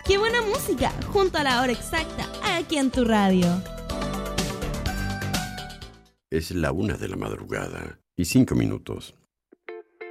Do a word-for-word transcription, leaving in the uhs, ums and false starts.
¡Qué buena música! Junto a la hora exacta, aquí en tu radio. Es la una de la madrugada y cinco minutos.